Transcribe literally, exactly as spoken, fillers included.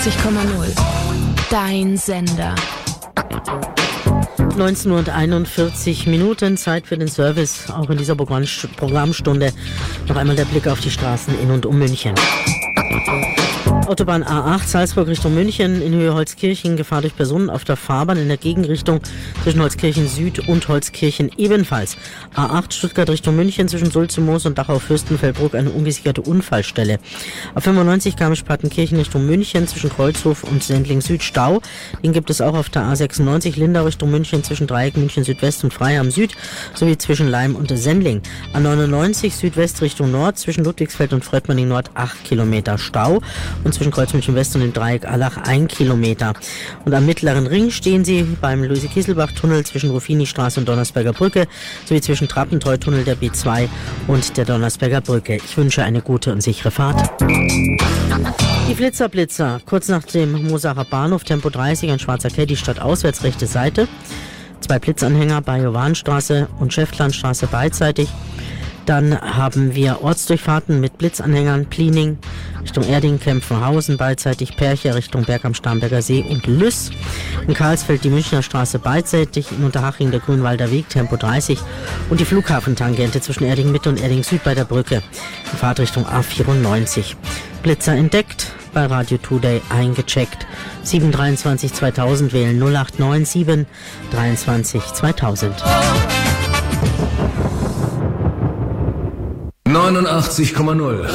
neunundachtzig Komma null. Dein Sender. neunzehn Uhr einundvierzig Minuten, Zeit für den Service, auch in dieser Programmstunde. Noch einmal der Blick auf die Straßen in und um München. Autobahn A acht, Salzburg Richtung München, in Höhe Holzkirchen, Gefahr durch Personen auf der Fahrbahn in der Gegenrichtung zwischen Holzkirchen Süd und Holzkirchen ebenfalls. A acht, Stuttgart Richtung München, zwischen Sulzmoos und Dachau-Fürstenfeldbruck eine ungesicherte Unfallstelle. A fünfundneunzig, Garmisch-Partenkirchen Richtung München, zwischen Kreuzhof und Sendling Süd Stau. Den gibt es auch auf der A sechsundneunzig, Lindau Richtung München, zwischen Dreieck München Südwest und Freiham Süd, sowie zwischen Leim und Sendling. A neunundneunzig, Südwest Richtung Nord, zwischen Ludwigsfeld und Fröttmanning Nord acht Kilometer Stau. Und zwischen Kreuzmünchen West und dem Dreieck Allach ein Kilometer. Und am Mittleren Ring stehen Sie beim Luise-Kieselbach-Tunnel zwischen Ruffini-Straße und Donnersberger Brücke sowie zwischen Trappentreu-Tunnel der B zwei und der Donnersberger Brücke. Ich wünsche eine gute und sichere Fahrt. Die Flitzer-Blitzer, kurz nach dem Mosacher Bahnhof, Tempo dreißig, ein schwarzer Caddy statt auswärts, rechte Seite. Zwei Blitzanhänger bei Jovanstraße und Schäftlarnstraße beidseitig. Dann haben wir Ortsdurchfahrten mit Blitzanhängern, Pliening Richtung Erding, Kempfenhausen, beidseitig Perche Richtung Berg am Starnberger See und Lüss. In Karlsfeld die Münchner Straße beidseitig, in Unterhaching der Grünwalder Weg, Tempo dreißig und die Flughafentangente zwischen Erding Mitte und Erding Süd bei der Brücke. In Fahrtrichtung A vierundneunzig. Blitzer entdeckt, bei Radio Today eingecheckt. sieben dreiundzwanzig zweitausend wählen null acht neun sieben dreiundzwanzig zweitausend. neunundachtzig Komma null